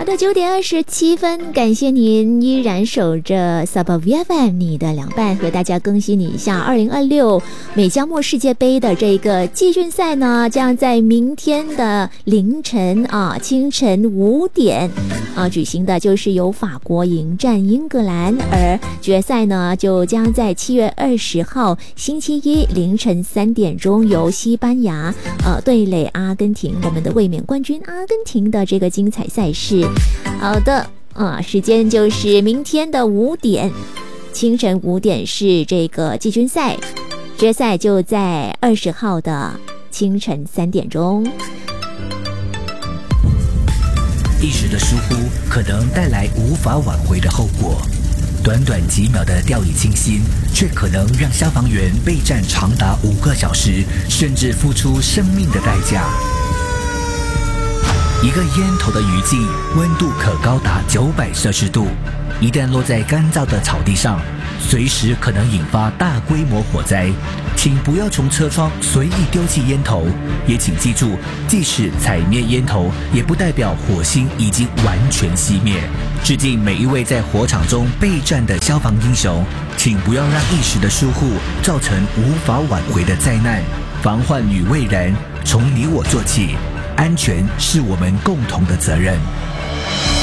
好的，9:27，感谢您依然守着 SubVFM 你的凉拌，和大家更新一下2026美江墨世界杯的这个季军赛呢，将在明天的凌晨清晨5点举行的，就是由法国迎战英格兰，而决赛呢就将在7月20号星期一凌晨3点钟由西班牙对垒阿根廷，我们的卫冕冠军阿根廷的这个精彩赛事。好的时间就是明天的5点，清晨5点是这个季军赛，决赛就在20号的清晨3点钟。 一时的疏忽可能带来无法挽回的后果，短短几秒的掉以轻心，却可能让消防员备战长达5个小时，甚至付出生命的代价。一个烟头的余烬，温度可高达900摄氏度，一旦落在干燥的草地上，随时可能引发大规模火灾。请不要从车窗随意丢弃烟头，也请记住，即使踩灭烟头，也不代表火星已经完全熄灭。致敬每一位在火场中备战的消防英雄，请不要让一时的疏忽造成无法挽回的灾难。防患于未然，从你我做起，安全是我们共同的责任。